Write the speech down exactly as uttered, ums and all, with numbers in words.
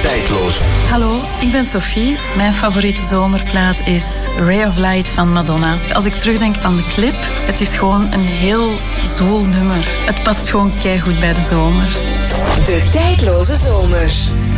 Tijdloos. Hallo, ik ben Sophie. Mijn favoriete zomerplaat is Ray of Light van Madonna. Als ik terugdenk aan de clip, het is gewoon een heel zwoel nummer. Het past gewoon keigoed bij de zomer. De Tijdloze Zomer.